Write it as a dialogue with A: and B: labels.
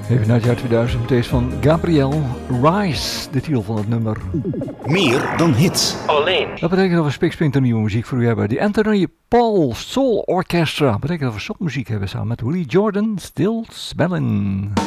A: Even naar het jaar 2000. Deze van Gabriel Rise, de titel van het nummer.
B: Meer dan hits.
C: Alleen.
A: Dat betekent dat we spiksplinter nieuwe muziek voor u hebben. De Anthony Paul Soul Orchestra. Dat betekent dat we soulmuziek hebben samen met Willie Jordan, Still Spellin'.